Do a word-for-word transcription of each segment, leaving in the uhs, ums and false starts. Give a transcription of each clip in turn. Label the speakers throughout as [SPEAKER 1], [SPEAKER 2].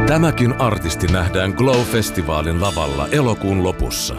[SPEAKER 1] Tämäkin artisti nähdään Glow-festivaalin lavalla elokuun lopussa.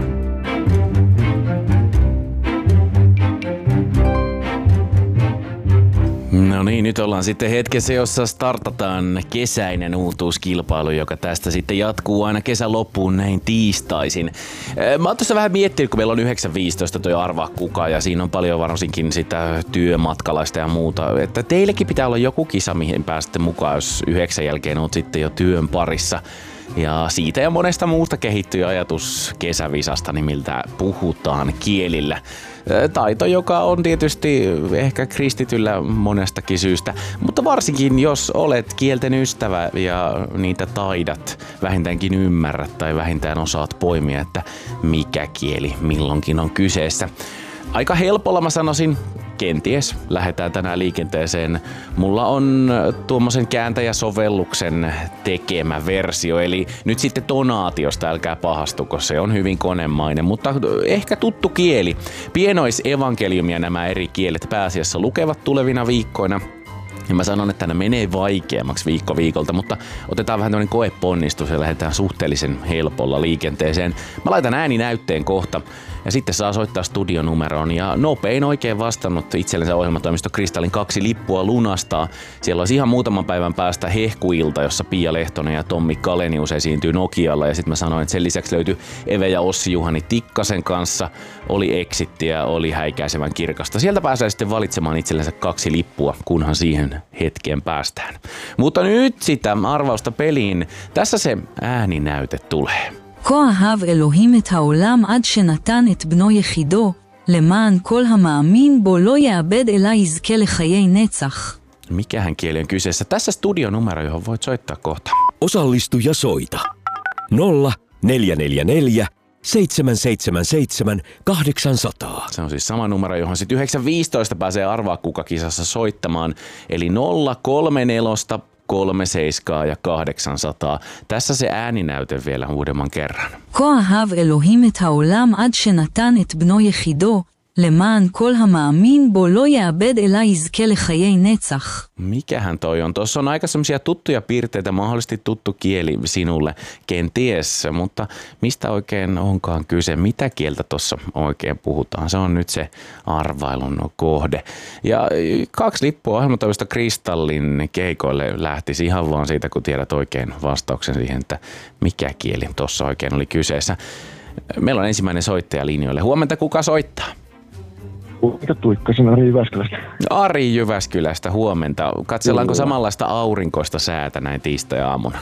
[SPEAKER 2] No niin, nyt ollaan sitten hetkessä, jossa startataan kesäinen uutuuskilpailu, joka tästä sitten jatkuu aina kesän loppuun näin tiistaisin. Mä oon tuossa vähän miettinyt, kun meillä on yhdeksän viisitoista toi Arvaa kuka ja siinä on paljon varsinkin sitä työmatkalaista ja muuta, että teillekin pitää olla joku kisa, mihin pääsette mukaan, jos yhdeksän jälkeen oot sitten jo työn parissa. Ja siitä ja monesta muusta kehittyy ajatus kesävisasta, nimiltä puhutaan kielillä. Taito, joka on tietysti ehkä kristityllä monestakin syystä, mutta varsinkin jos olet kielten ystävä ja niitä taidat, vähintäänkin ymmärrät tai vähintään osaat poimia, että mikä kieli milloinkin on kyseessä. Aika helpolla mä sanoisin, kenties lähdetään tänään liikenteeseen. Mulla on tuommoisen kääntäjäsovelluksen tekemä versio, eli nyt sitten tonaatiosta älkää pahastuko, se on hyvin konemainen, mutta ehkä tuttu kieli. Pienoisevankeliumia nämä eri kielet pääasiassa lukevat tulevina viikkoina. Ja mä sanon, että nämä menee vaikeammaksi viikko viikolta, mutta otetaan vähän tämmönen koeponnistus ja lähdetään suhteellisen helpolla liikenteeseen. Mä laitan ääninäytteen kohta ja sitten saa soittaa studionumeroon. Ja nopein oikein vastannut itsellensä ohjelmatoimisto Kristallin kaksi lippua lunastaa. Siellä olisi ihan muutaman päivän päästä hehkuilta, jossa Pia Lehtonen ja Tommi Kalenius esiintyy Nokialla. Ja sitten mä sanoin, että sen lisäksi löytyi Eve ja Ossi Juhani Tikkasen kanssa. Oli exittiä, oli häikäisevän kirkasta. Sieltä pääsee sitten valitsemaan itsellensä kaksi lippua, kunhan siihen hetkeen päästään. Mutta nyt sitä arvausta peliin. Tässä se ääninäyte tulee.
[SPEAKER 3] כה אהב אלוהים את העולם עד שנתן את בנו יחידו, למען כל המאמין בו לא יאבד אלא יזכה לחיי נצח.
[SPEAKER 2] Mikähän kieli on kyseessä? Tässä studionumero, johon voit soittaa kohta.
[SPEAKER 4] Osallistu ja soita. nolla neljä neljä neljä seitsemän seitsemän seitsemän kahdeksan nolla nolla.
[SPEAKER 2] Se on siis sama numero, johon sitten yhdeksän viisitoista pääsee Arvaa kuka -kisassa soittamaan. Eli nolla kolme neljä kolme seitsemän ja kahdeksansataa. Tässä se ääninäyte vielä uudemman kerran.
[SPEAKER 3] כה אהב אלוהים את העולם עד שנתן את בנו יחידו, למען כל המאמין בו לא יאבד אלא יזכה לחיי נצח.
[SPEAKER 2] Mikähän toi on? Tuossa on aika semmoisia tuttuja piirteitä, mahdollisesti tuttu kieli sinulle, kenties, mutta mistä oikein onkaan kyse? Mitä kieltä tuossa oikein puhutaan? Se on nyt se arvailun kohde. Ja kaksi lippua ohjelmatoimisto Kristallin keikoille lähtisi ihan vaan siitä, kun tiedät oikein vastauksen siihen, että mikä kieli tuossa oikein oli kyseessä. Meillä on ensimmäinen soittaja linjoille. Huomenta, kuka soittaa?
[SPEAKER 5] Huomenta, Tuikkasen Ari Jyväskylästä.
[SPEAKER 2] Ari Jyväskylästä, huomenta. Katsellaanko samanlaista aurinkoista säätä näin tiistai-aamuna?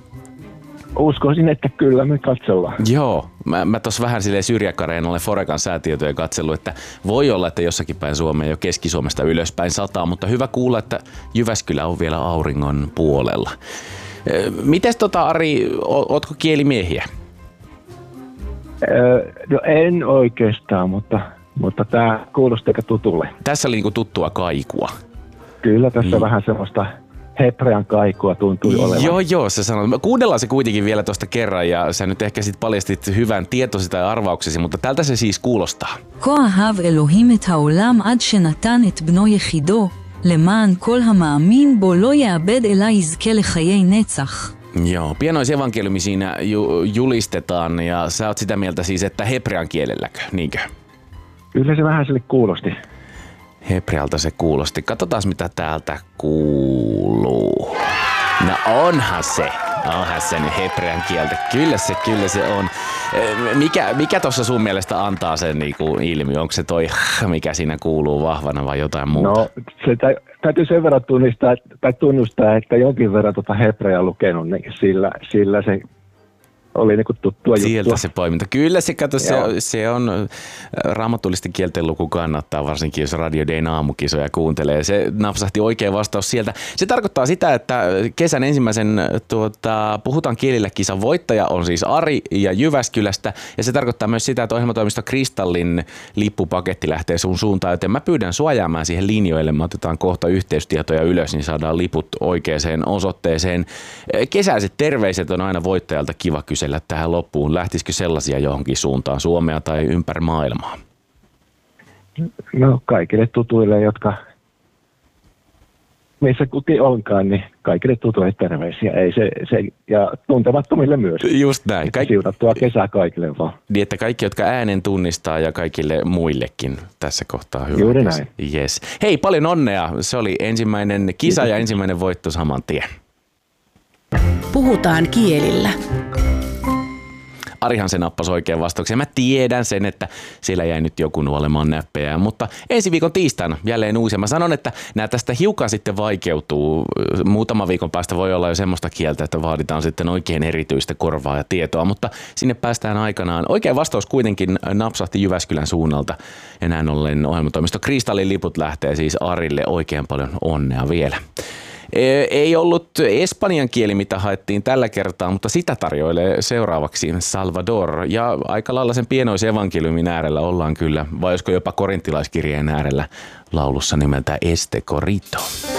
[SPEAKER 5] Uskoisin, että kyllä me katsellaan.
[SPEAKER 2] Joo, mä, mä tossa vähän silleen Syrjäkareenalle Forekan säätietoja katsellut, että voi olla, että jossakin päin Suomea jo Keski-Suomesta ylöspäin sataa, mutta hyvä kuulla, että Jyväskylä on vielä auringon puolella. Mites tota Ari, ootko kielimiehiä?
[SPEAKER 5] Öö, no en oikeastaan, mutta... Mutta tämä kuulosti aika tutulle.
[SPEAKER 2] Tässä oli niinku tuttua kaikua.
[SPEAKER 5] Kyllä, tässä mm. vähän semmoista hebrean kaikua tuntui olevan.
[SPEAKER 2] Joo, joo, sä sanoit. Kuunnellaan se kuitenkin vielä tuosta kerran ja sä nyt ehkä sit paljastit hyvän tietosi tai arvauksesi, mutta tältä se siis kuulostaa.
[SPEAKER 3] כה אהב אלוהים את העולם עד שנתן את בנו יחידו, למען כל המאמין בו לא יאבד אלא יזכה לחיי נצח.
[SPEAKER 2] Joo, pienoisevankeliumi siinä ju- julistetaan ja sä oot sitä mieltä siis, että hebrean kielelläkö, niinkö?
[SPEAKER 5] Kyllä se vähän sille kuulosti.
[SPEAKER 2] Hebrealta se kuulosti. Katsotaan mitä täältä kuuluu. No onhan se. Onhan se nyt hebrean kieltä. Kyllä se, kyllä se on. Mikä, mikä tuossa sun mielestä antaa sen niinku ilmi? Onko se toi, mikä siinä kuuluu vahvana vai jotain muuta?
[SPEAKER 5] No se tä, täytyy sen verran tunnistaa, tai tunnustaa, että jonkin verran tuota hebreaa lukenut, niin sillä, sillä se... Oli niinku tuttua
[SPEAKER 2] Sieltä
[SPEAKER 5] juttua.
[SPEAKER 2] se poiminta. Kyllä se, kato, se, se on raamatullisten kielten luku kannattaa, varsinkin jos Radio Dayn aamukisoja kuuntelee. Se napsahti oikea vastaus sieltä. Se tarkoittaa sitä, että kesän ensimmäisen tuota, Puhutaan kielillä -kisan voittaja on siis Ari ja Jyväskylästä. Ja se tarkoittaa myös sitä, että ohjelmatoimisto Kristallin lippupaketti lähtee sun suuntaan. Joten mä pyydän suojaamaan siihen linjoille. Me otetaan kohta yhteystietoja ylös, niin saadaan liput oikeaan osoitteeseen. Kesäiset terveiset on aina voittajalta kiva kysyä tähän loppuun. Lähtisikö sellaisia johonkin suuntaan, Suomea tai ympäri maailmaa?
[SPEAKER 5] No kaikille tutuille, jotka missä kukin onkaan, niin kaikille tutuille terveisiä. Ei se, se, ja tuntemattomille myös.
[SPEAKER 2] Just näin.
[SPEAKER 5] Kaik- Siunattua kesää kaikille vaan.
[SPEAKER 2] Niin, että kaikki, jotka äänen tunnistaa ja kaikille muillekin tässä kohtaa hyvä.
[SPEAKER 5] Juuri näin.
[SPEAKER 2] Yes. Hei, paljon onnea. Se oli ensimmäinen kisa ja ensimmäinen voitto saman tien.
[SPEAKER 6] Puhutaan kielillä.
[SPEAKER 2] Arihan se nappasi oikein vastauksen. Mä tiedän sen, että siellä jäi nyt joku nuolemaan näppejään, mutta ensi viikon tiistaina jälleen uusi. Mä sanon, että nämä tästä hiukan sitten vaikeutuu. Muutama viikon päästä voi olla jo semmoista kieltä, että vaaditaan sitten oikein erityistä korvaa ja tietoa, mutta sinne päästään aikanaan. Oikein vastaus kuitenkin napsahti Jyväskylän suunnalta ja näin ollen ohjelmatoimisto Kristallin liput lähtee siis Arille. Oikein paljon onnea vielä. Ei ollut espanjan kieli, mitä haettiin tällä kertaa, mutta sitä tarjoilee seuraavaksi Salvador. Ja aika lailla sen pienoisevankeliumin äärellä ollaan kyllä, vai olisiko jopa korintilaiskirjeen äärellä laulussa nimeltä Este Corrito.